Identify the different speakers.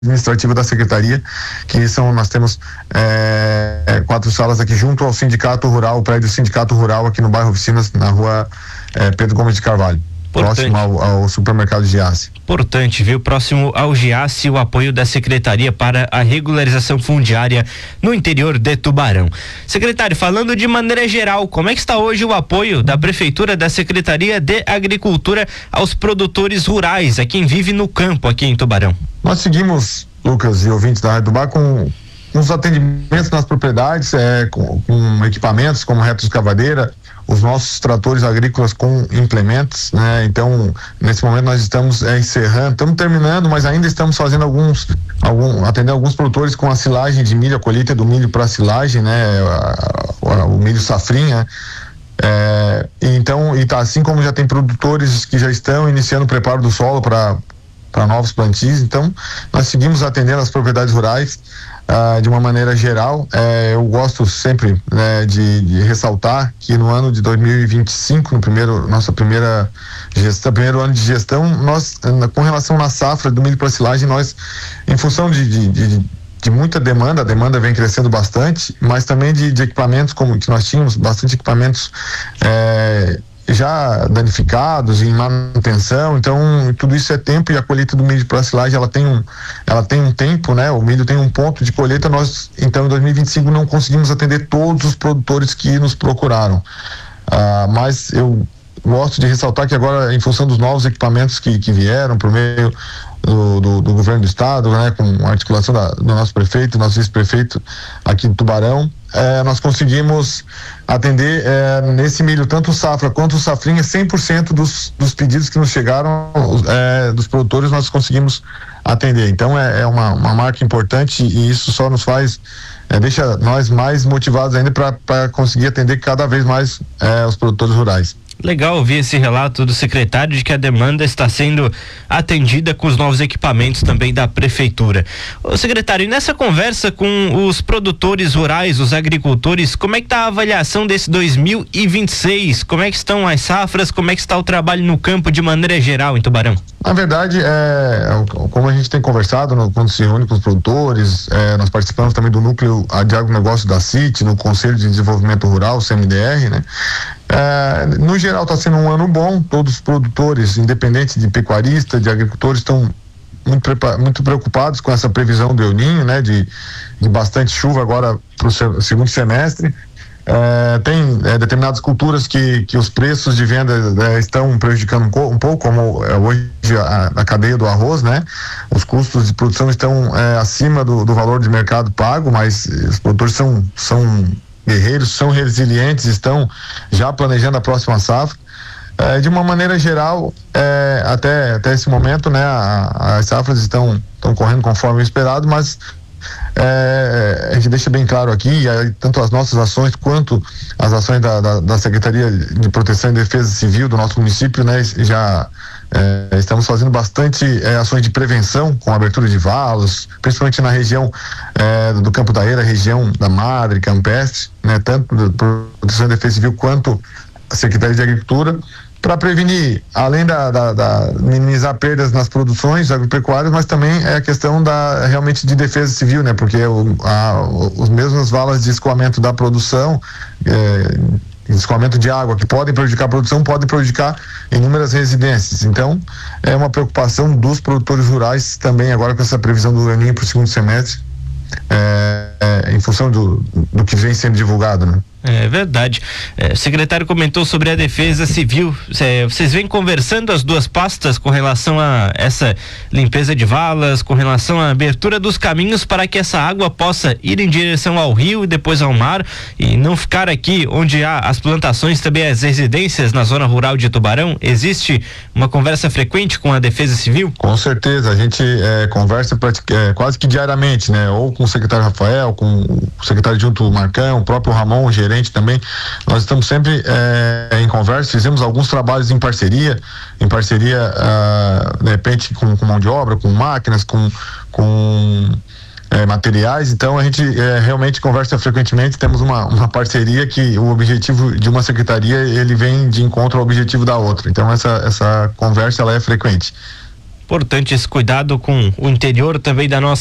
Speaker 1: administrativa da secretaria, nós temos 4 salas aqui junto ao Sindicato Rural, o prédio do Sindicato Rural aqui no bairro Oficinas, na rua Pedro Gomes de Carvalho. Próximo ao supermercado Giasse.
Speaker 2: Importante, viu? Próximo ao Giasse, o apoio da Secretaria para a regularização fundiária no interior de Tubarão. Secretário, falando de maneira geral, como é que está hoje o apoio da Prefeitura, da Secretaria de Agricultura aos produtores rurais, a quem vive no campo aqui em Tubarão?
Speaker 1: Nós seguimos, Lucas e ouvintes da Rádio Tubar, com os atendimentos nas propriedades, com equipamentos como reto de escavadeira, os nossos tratores agrícolas com implementos, né? Então, nesse momento nós estamos encerrando, estamos terminando, mas ainda estamos fazendo atendendo alguns produtores com a silagem de milho, a colheita do milho para silagem, né? O milho safrinha. Então, assim como já tem produtores que já estão iniciando o preparo do solo para novos plantios, então nós seguimos atendendo as propriedades rurais de uma maneira geral. Eu gosto sempre, né, de ressaltar que no ano de 2025, primeiro ano de gestão, nós, com relação na safra do milho para silagem, nós, em função de muita demanda, a demanda vem crescendo bastante, mas também de equipamentos, como que nós tínhamos bastante equipamentos já danificados, em manutenção, então tudo isso é tempo, e a colheita do milho para silagem ela tem um tempo, né? O milho tem um ponto de colheita. Nós, então, em 2025 não conseguimos atender todos os produtores que nos procuraram, mas eu gosto de ressaltar que agora, em função dos novos equipamentos que vieram por meio do governo do estado, né, com a articulação do nosso prefeito, nosso vice-prefeito aqui de Tubarão, nós conseguimos atender nesse milho, tanto o safra quanto o safrinha, 100% dos pedidos que nos chegaram dos produtores nós conseguimos atender. Então é uma marca importante, e isso só nos faz, deixa nós mais motivados ainda para conseguir atender cada vez mais os produtores rurais.
Speaker 2: Legal ouvir esse relato do secretário de que a demanda está sendo atendida com os novos equipamentos também da prefeitura. Ô, secretário, e nessa conversa com os produtores rurais, os agricultores, como é que está a avaliação desse 2026? Como é que estão as safras? Como é que está o trabalho no campo de maneira geral em Tubarão?
Speaker 1: Na verdade, como a gente tem conversado quando se reúne com os produtores, nós participamos também do núcleo de agronegócio da CIT, no Conselho de Desenvolvimento Rural, CMDR, né? No geral está sendo um ano bom. Todos os produtores, independente de pecuarista, de agricultores, estão muito preocupados com essa previsão do El Niño, né? De bastante chuva agora para o segundo semestre. Tem determinadas culturas que os preços de venda estão prejudicando um pouco, como hoje a cadeia do arroz, né? Os custos de produção estão acima do valor de mercado pago, mas os produtores são guerreiros, são resilientes, estão já planejando a próxima safra. De uma maneira geral, até esse momento, né, as safras estão correndo conforme o esperado, mas a gente deixa bem claro aqui, tanto as nossas ações quanto as ações da Secretaria de Proteção e Defesa Civil do nosso município, né, já estamos fazendo bastante ações de prevenção, com abertura de valos, principalmente na região do Campo da Eira, região da Madre, Campestre, né, tanto da Proteção e Defesa Civil quanto a Secretaria de Agricultura, para prevenir, além da minimizar perdas nas produções agropecuárias, mas também a questão realmente de defesa civil, né? Porque os mesmos valas de escoamento da produção, escoamento de água, que podem prejudicar a produção, podem prejudicar inúmeras residências. Então, é uma preocupação dos produtores rurais também agora com essa previsão do El Niño para o segundo semestre, em função do que vem sendo divulgado, né?
Speaker 2: É verdade. O secretário comentou sobre a defesa civil. Vocês vêm conversando as duas pastas com relação a essa limpeza de valas, com relação à abertura dos caminhos para que essa água possa ir em direção ao rio e depois ao mar, e não ficar aqui onde há as plantações, também as residências na zona rural de Tubarão? Existe uma conversa frequente com a defesa civil?
Speaker 1: Com certeza, a gente conversa quase que diariamente, né? Ou com o secretário Rafael, com o secretário adjunto Marcão, o próprio Ramon, o gerente também. Nós estamos sempre em conversa, fizemos alguns trabalhos em parceria, de repente com mão de obra, com máquinas, com materiais. Então a gente realmente conversa frequentemente, temos uma parceria que o objetivo de uma secretaria ele vem de encontro ao objetivo da outra. Então essa conversa ela é frequente.
Speaker 2: Importante esse cuidado com o interior também da nossa